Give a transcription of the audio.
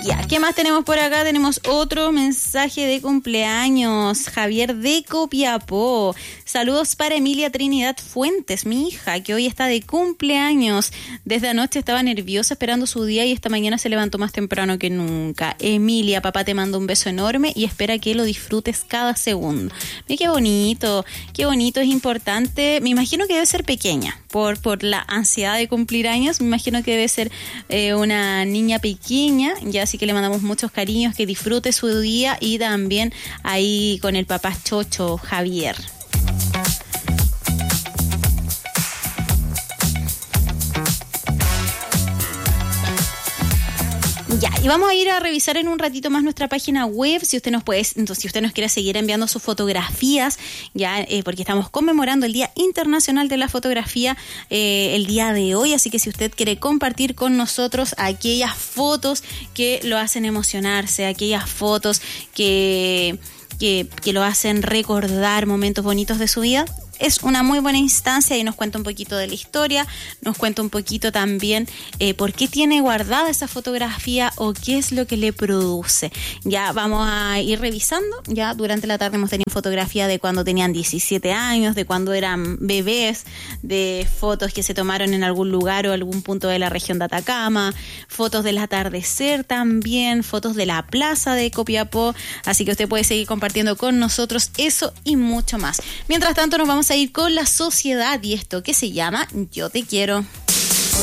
Ya, ¿qué más tenemos por acá? Tenemos otro mensaje de cumpleaños. Javier de Copiapó. Saludos para Emilia Trinidad Fuentes, mi hija, que hoy está de cumpleaños. Desde anoche estaba nerviosa esperando su día y esta mañana se levantó más temprano que nunca. Emilia, papá te manda un beso enorme y espera que lo disfrutes cada segundo. Mira qué bonito, es importante. Me imagino que debe ser pequeña por la ansiedad de cumplir años. Me imagino que debe ser una niña pequeña, ya, así que le mandamos muchos cariños, que disfrute su día y también ahí con el papá Chocho, Javier. Ya, y vamos a ir a revisar en un ratito más nuestra página web, si usted nos quiere seguir enviando sus fotografías, ya, porque estamos conmemorando el Día Internacional de la Fotografía el día de hoy, así que si usted quiere compartir con nosotros aquellas fotos que lo hacen emocionarse, aquellas fotos que lo hacen recordar momentos bonitos de su vida, es una muy buena instancia y nos cuenta un poquito de la historia, nos cuenta un poquito también por qué tiene guardada esa fotografía o qué es lo que le produce. Ya vamos a ir revisando, ya durante la tarde hemos tenido fotografía de cuando tenían 17 años, de cuando eran bebés, de fotos que se tomaron en algún lugar o algún punto de la región de Atacama, fotos del atardecer también, fotos de la plaza de Copiapó, así que usted puede seguir compartiendo con nosotros eso y mucho más. Mientras tanto nos vamos a ir con La Sociedad y esto que se llama Yo Te Quiero.